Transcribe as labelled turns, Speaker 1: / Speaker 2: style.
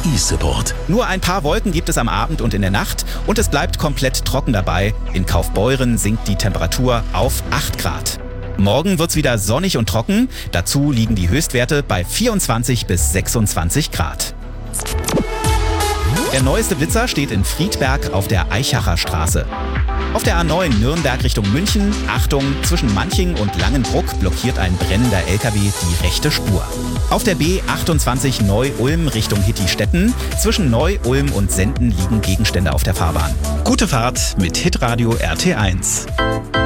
Speaker 1: E-Support.
Speaker 2: Nur ein paar Wolken gibt es am Abend und in der Nacht und es bleibt komplett trocken dabei. In Kaufbeuren sinkt die Temperatur auf 8 Grad. Morgen wird's wieder sonnig und trocken. Dazu liegen die Höchstwerte bei 24 bis 26 Grad. Der neueste Blitzer steht in Friedberg auf der Eichacher Straße. Auf der A9 Nürnberg Richtung München, Achtung, zwischen Manching und Langenbruck blockiert ein brennender LKW die rechte Spur. Auf der B28 Neu-Ulm Richtung Hittstetten, zwischen Neu-Ulm und Senden liegen Gegenstände auf der Fahrbahn. Gute Fahrt mit Hitradio RT1.